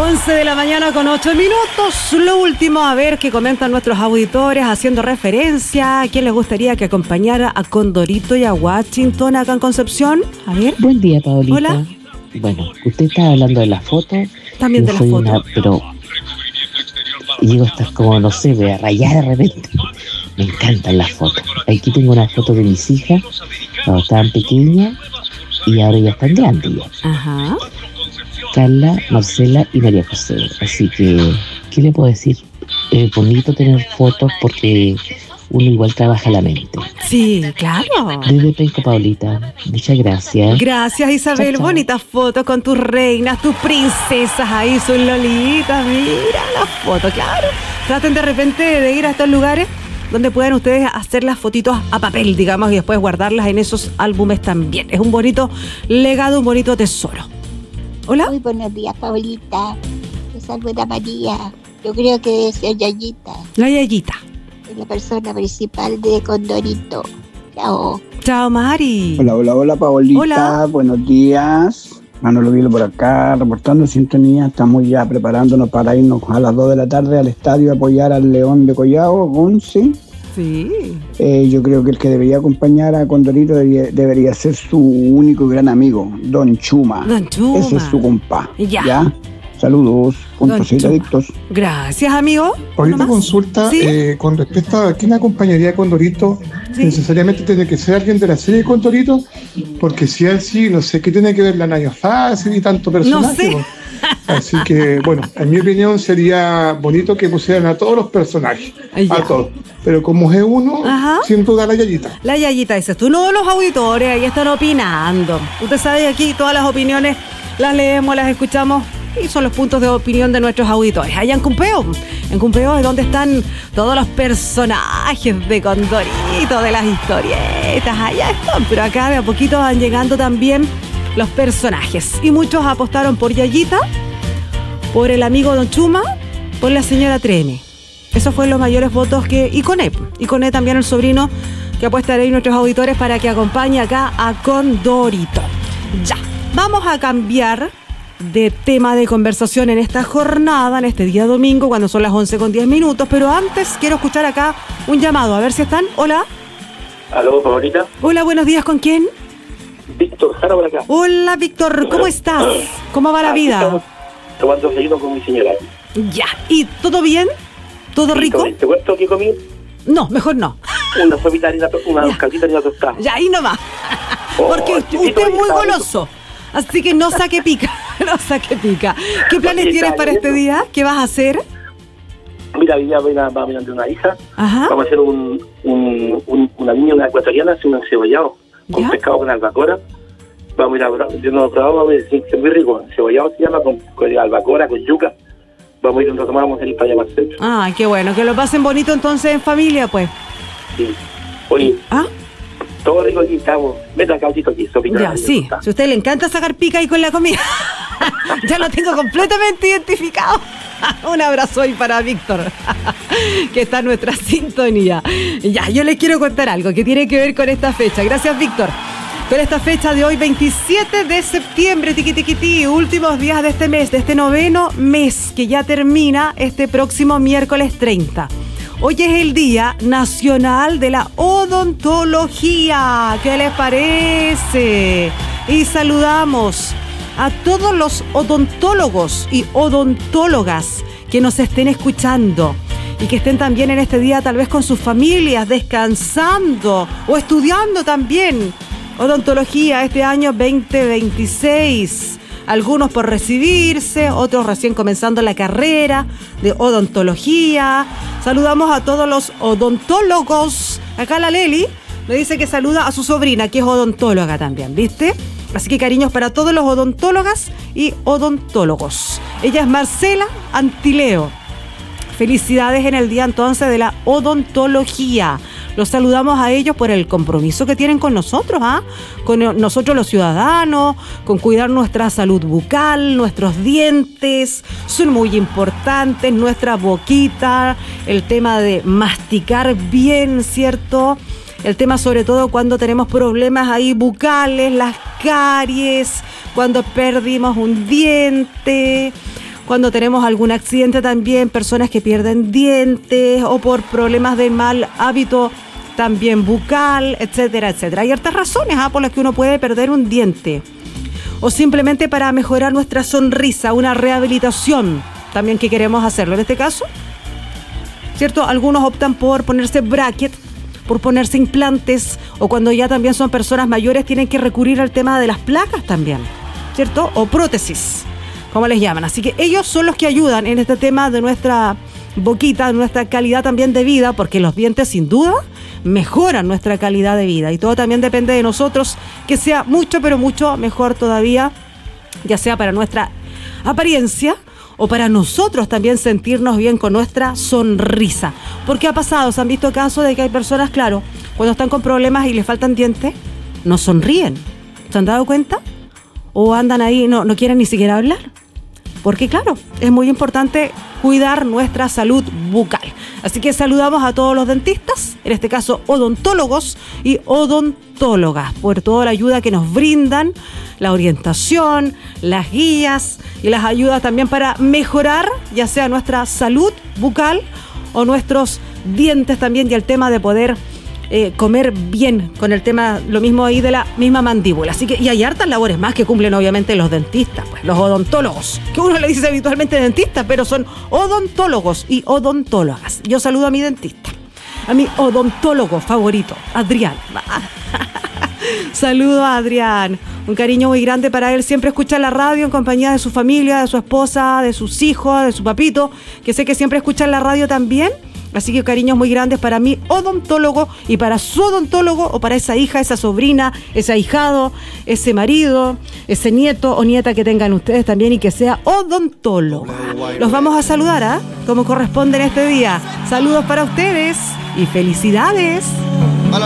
11 de la mañana con 8 minutos. Lo último, a ver qué comentan nuestros auditores haciendo referencia a quién les gustaría que acompañara a Condorito y a Washington acá en Concepción. A ver. Buen día, Paolita. Hola. Bueno, usted está hablando de la foto. También de la foto. Pero digo, estás como, no sé, de rayar de repente. Me encantan las fotos. Aquí tengo una foto de mis hijas cuando estaban pequeñas y ahora ya están grandes ya. Ajá. Carla, Marcela y María José. Así que, ¿qué le puedo decir? Es bonito tener fotos porque uno igual trabaja la mente. Sí, claro. Desde Penco, Paulita. Muchas gracias. Gracias, Isabel. Chao, chao. Bonitas fotos con tus reinas, tus princesas ahí, sus lolitas. Mira las fotos, claro. Traten de repente de ir a estos lugares donde puedan ustedes hacer las fotitos a papel, digamos, y después guardarlas en esos álbumes también. Es un bonito legado, un bonito tesoro. Hola. Muy buenos días, Paulita. Te saluda María. Yo creo que debe ser Yayita. La Yayita. Es la persona principal de Condorito. Chao. Chao, Mari. Hola, Paolita. Hola. Buenos días. Manolo Vilo por acá, reportando sintonía. Estamos ya preparándonos para irnos a las 2 de la tarde al estadio a apoyar al León de Collao, 11. Sí. Yo creo que el que debería acompañar a Condorito debería ser su único gran amigo, Don Chuma. Don Chuma. Ese es su compa. Ya. Saludos. Don Puntos Chuma. adictos. Gracias, amigo. Ahorita ¿Uno más? consulta ¿Sí? con respecto a quién acompañaría a Condorito. Sí. Necesariamente tiene que ser alguien de la serie Condorito, porque si es así, no sé qué tiene que ver la Naya Fácil y tanto personaje. No sé. ¿no? Así que, bueno, en mi opinión sería bonito que pusieran a todos los personajes, Ya. a todos. Pero como es uno, Ajá. sin duda la Yayita. La Yayita, dices tú. No, los auditores ahí están opinando. Usted sabe que aquí todas las opiniones las leemos, las escuchamos y son los puntos de opinión de nuestros auditores. Allá en Cumpeo es donde están todos los personajes de Condorito, de las historietas. Allá están, pero acá de a poquito van llegando también los personajes. Y muchos apostaron por Yayita, por el amigo Don Chuma, por la señora Treme. Esos fueron los mayores votos que... Y con él también el sobrino que apuestaré nuestros auditores para que acompañe acá a Condorito. Ya, vamos a cambiar de tema de conversación en esta jornada, en este día domingo, cuando son las 11:10, pero antes quiero escuchar acá un llamado, a ver si están. Hola. Aló, Paulita. Hola, buenos días, ¿con quién? Víctor Jara por acá. Hola, Víctor, ¿cómo estás? ¿Cómo va la vida? Estamos tomando seguido con mi señora. Ya, ¿y todo bien? ¿Todo rico? ¿Te cuento qué comí? No, mejor no. Una sopita harina, una calcita harina tostada. Ya, ahí nomás. Oh, Porque chiquito, usted es muy está goloso. Así que no saque pica. No saque pica. ¿Qué planes Oye, tienes está para este bien. día? ¿Qué vas a hacer? Mira, hoy día va a mirar de una hija. Ajá. Vamos a hacer una niña, una ecuatoriana, hacer un encebollado con ¿Ya? pescado con albacora. Vamos a ir a yo no lo he probado, vamos a ver si es muy rico. Encebollado se llama, con albacora, con yuca. Vamos a ir un rato más, vamos a ir para allá para el centro. Ah, qué bueno. Que lo pasen bonito entonces en familia, pues. Sí. Oye, ¿Ah? todo rico aquí, estamos. Meta cautito aquí, sopita. Ya, harina sí. tostada. Si a usted le encanta sacar pica ahí con la comida, ya lo tengo completamente identificado. Un abrazo ahí para Víctor, que está en nuestra sintonía. Ya, yo les quiero contar algo que tiene que ver con esta fecha. Gracias, Víctor. Con esta fecha de hoy, 27 de septiembre, tiquitiquití, últimos días de este mes, de este noveno mes, que ya termina este próximo miércoles 30. Hoy es el Día Nacional de la Odontología. ¿Qué les parece? Y saludamos a todos los odontólogos y odontólogas que nos estén escuchando y que estén también en este día tal vez con sus familias, descansando o estudiando también odontología este año 2026. Algunos por recibirse, otros recién comenzando la carrera de odontología. Saludamos a todos los odontólogos. Acá la Leli me dice que saluda a su sobrina, que es odontóloga también, ¿viste? Así que cariños para todos los odontólogas y odontólogos. Ella es Marcela Antileo. Felicidades en el día entonces de la odontología. Los saludamos a ellos por el compromiso que tienen con nosotros, con nosotros los ciudadanos, con cuidar nuestra salud bucal, nuestros dientes, son muy importantes, nuestra boquita, el tema de masticar bien, ¿cierto? El tema sobre todo cuando tenemos problemas ahí bucales, las caries, cuando perdimos un diente, cuando tenemos algún accidente también, personas que pierden dientes o por problemas de mal hábito también bucal, etcétera, etcétera. Hay hartas razones por las que uno puede perder un diente. O simplemente para mejorar nuestra sonrisa, una rehabilitación también que queremos hacerlo. En este caso, ¿cierto? Algunos optan por ponerse bracket, por ponerse implantes, o cuando ya también son personas mayores tienen que recurrir al tema de las placas también, ¿cierto? O prótesis, como les llaman. Así que ellos son los que ayudan en este tema de nuestra boquita, de nuestra calidad también de vida, porque los dientes sin duda mejoran nuestra calidad de vida y todo también depende de nosotros que sea mucho, pero mucho mejor todavía, ya sea para nuestra apariencia o para nosotros también sentirnos bien con nuestra sonrisa. Porque ha pasado, se han visto casos de que hay personas, claro, cuando están con problemas y les faltan dientes, no sonríen. ¿Se han dado cuenta? O andan ahí, no quieren ni siquiera hablar. Porque claro, es muy importante cuidar nuestra salud bucal. Así que saludamos a todos los dentistas, en este caso odontólogos y odontólogas, por toda la ayuda que nos brindan, la orientación, las guías y las ayudas también para mejorar ya sea nuestra salud bucal o nuestros dientes también, y el tema de poder comer bien, con el tema, lo mismo ahí de la misma mandíbula. Así que, y hay hartas labores más que cumplen obviamente los dentistas, pues, los odontólogos, que uno le dice habitualmente dentista, pero son odontólogos y odontólogas. Yo saludo a mi dentista, a mi odontólogo favorito, Adrián. Saludo a Adrián, un cariño muy grande para él. Siempre escucha la radio en compañía de su familia, de su esposa, de sus hijos, de su papito, que sé que siempre escuchan la radio también. Así que cariños muy grandes para mi odontólogo y para su odontólogo, o para esa hija, esa sobrina, ese ahijado, ese marido, ese nieto o nieta que tengan ustedes también y que sea odontólogo. Los vamos a saludar, como corresponde en este día. Saludos para ustedes y felicidades.